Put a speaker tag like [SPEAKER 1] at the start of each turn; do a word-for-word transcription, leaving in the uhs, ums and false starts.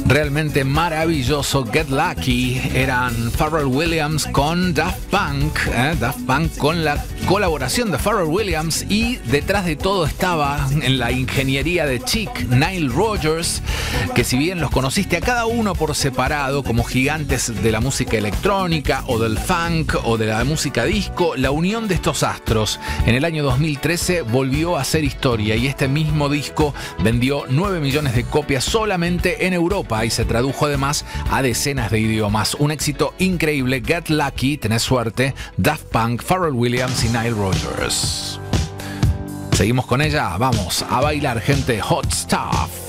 [SPEAKER 1] Realmente maravilloso. Get Lucky. Eran Pharrell Williams con Daft Punk. ¿eh? Daft Punk con la colaboración de Pharrell Williams. Y detrás de todo estaba, en la ingeniería de Chic, Nile Rodgers, que si bien los conociste a cada uno por separado como gigantes de la música electrónica o del funk o de la música disco, la unión de estos astros en el año dos mil trece volvió a hacer historia, y este mismo disco vendió nueve millones de copias solamente en Europa y se tradujo además a decenas de idiomas. Un éxito increíble. Get Lucky, tenés suerte. Daft Punk, Pharrell Williams y Nile Rodgers. Seguimos con ella. Vamos a bailar, gente. Hot Stuff.